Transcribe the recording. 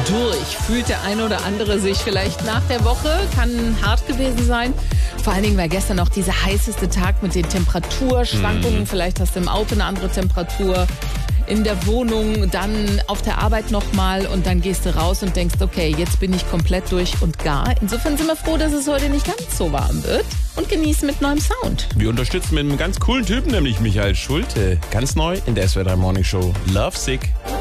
durch. Fühlt der eine oder andere sich vielleicht nach der Woche, kann hart gewesen sein. Vor allen Dingen, weil gestern noch dieser heißeste Tag mit den Temperaturschwankungen, vielleicht hast du im Auto eine andere Temperatur, in der Wohnung, dann auf der Arbeit nochmal und dann gehst du raus und denkst, okay, jetzt bin ich komplett durch und gar. Insofern sind wir froh, dass es heute nicht ganz so warm wird und genießen mit neuem Sound. Wir unterstützen mit einem ganz coolen Typen, nämlich Michael Schulte. Ganz neu in der SWR 3 Morning Show. Love Sick.